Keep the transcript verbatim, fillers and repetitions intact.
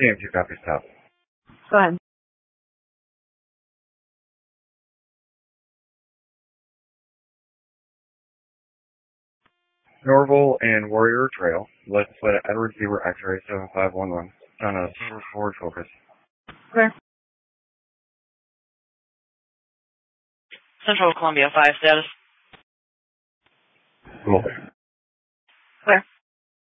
C M two copies top. Go ahead. Norval and Warrior Trail. Let's let Edward Zebra X-ray seven five one one. On a forward focus. Clear. Central Columbia five status. Cool. Clear.